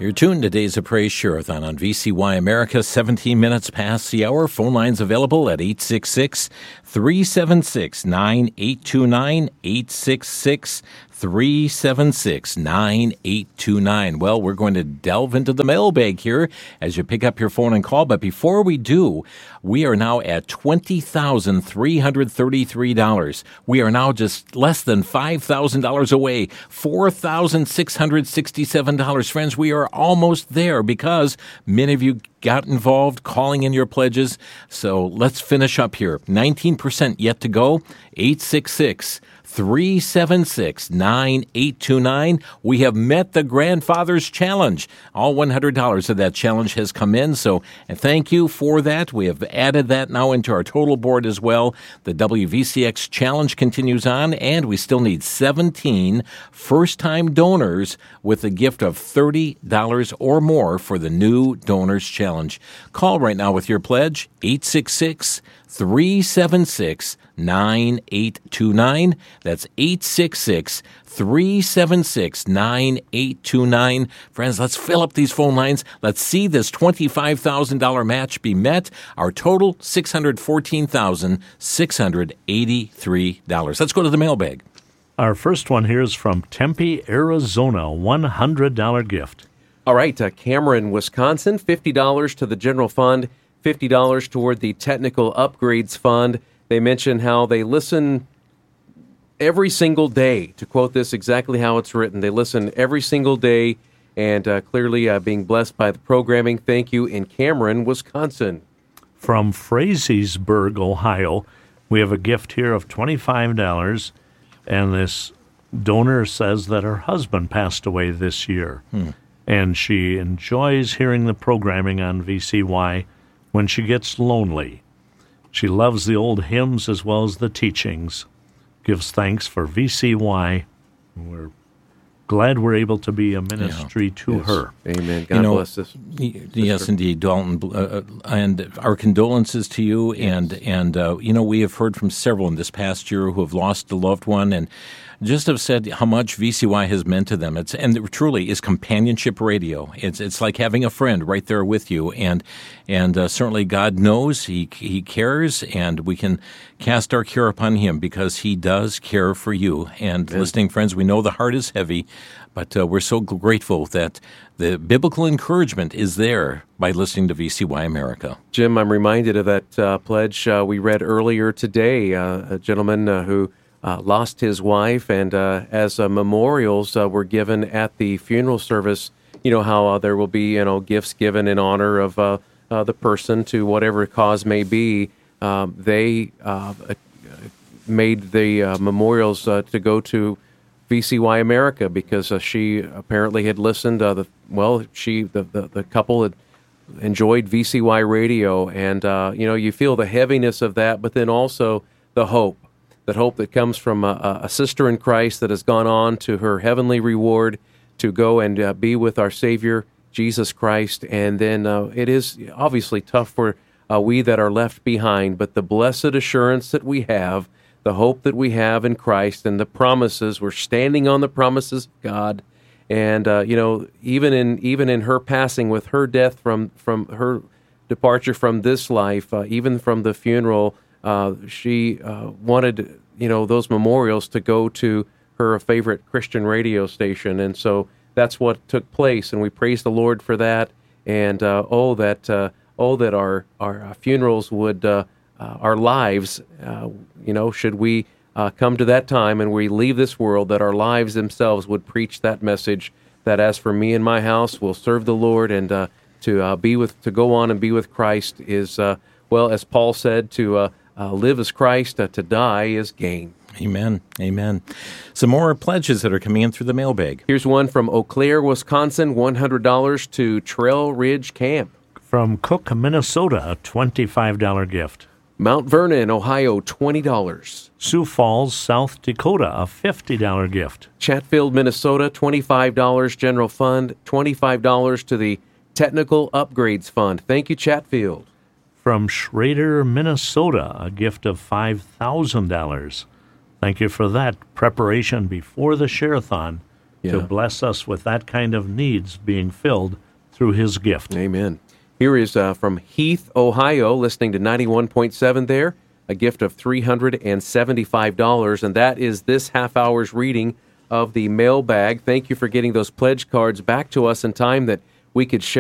You're tuned to Days of Praise Share-a-thon on VCY America, 17 minutes past the hour. Phone lines available at 866-376-9829, 866-376-9829. Well, we're going to delve into the mailbag here as you pick up your phone and call. But before we do, we are now at $20,333. We are now just less than $5,000 away, $4,667. Friends, we are almost there because many of you got involved calling in your pledges. So let's finish up here. 19% yet to go. 866-376-9829. We have met the Grandfather's Challenge. All $100 of that challenge has come in, so thank you for that. We have added that now into our total board as well. The WVCX Challenge continues on, and we still need 17 first-time donors with a gift of $30 or more for the new Donors Challenge. Call right now with your pledge, 866-376-9829. That's 866-376-9829. Friends, let's fill up these phone lines. Let's see this $25,000 match be met. Our total, $614,683. Let's go to the mailbag. Our first one here is from Tempe, Arizona, $100 gift. All right, Cameron, Wisconsin, $50 to the general fund, $50 toward the technical upgrades fund. They mention how they listen every single day. To quote this exactly how it's written, they listen every single day and clearly being blessed by the programming. Thank you in Cameron, Wisconsin. From Frazeysburg, Ohio, we have a gift here of $25, and this donor says that her husband passed away this year, and she enjoys hearing the programming on VCY when she gets lonely. She loves the old hymns as well as the teachings. Gives thanks for VCY. We're glad we're able to be a ministry to her. Amen. God bless us. Yes, indeed, Dalton. And our condolences to you. Yes. And we have heard from several in this past year who have lost a loved one and just have said how much VCY has meant to them. And it truly is companionship radio. It's like having a friend right there with you. And certainly God knows He cares, and we can cast our care upon Him because He does care for you. And listening friends, we know the heart is heavy, but we're so grateful that the biblical encouragement is there by listening to VCY America. Jim, I'm reminded of that pledge we read earlier today. A gentleman who lost his wife, and as memorials were given at the funeral service, you know how there will be gifts given in honor of the person to whatever cause may be. They made the memorials to go to VCY America because she apparently had listened. The couple had enjoyed VCY radio, and you feel the heaviness of that, but then also the hope. That hope that comes from a sister in Christ that has gone on to her heavenly reward to go and be with our Savior, Jesus Christ. And then it is obviously tough for we that are left behind, but the blessed assurance that we have, the hope that we have in Christ and the promises, we're standing on the promises of God. And, even in her passing, with her death from her departure from this life, even from the funeral, she wanted, those memorials to go to her favorite Christian radio station. And so that's what took place. And we praise the Lord for that. And, that our funerals would, our lives, should we come to that time and we leave this world, that our lives themselves would preach that message that as for me and my house, we'll serve the Lord, and to go on and be with Christ is, as Paul said, to live as Christ, to die is gain. Amen. Amen. Some more pledges that are coming in through the mailbag. Here's one from Eau Claire, Wisconsin, $100 to Trail Ridge Camp. From Cook, Minnesota, a $25 gift. Mount Vernon, Ohio, $20. Sioux Falls, South Dakota, a $50 gift. Chatfield, Minnesota, $25 General Fund, $25 to the Technical Upgrades Fund. Thank you, Chatfield. From Schrader, Minnesota, a gift of $5,000. Thank you for that preparation before the Share-a-thon. to bless us with that kind of needs being filled through his gift. Amen. Here is from Heath, Ohio, listening to 91.7 there, a gift of $375, and that is this half hour's reading of the mailbag. Thank you for getting those pledge cards back to us in time that we could share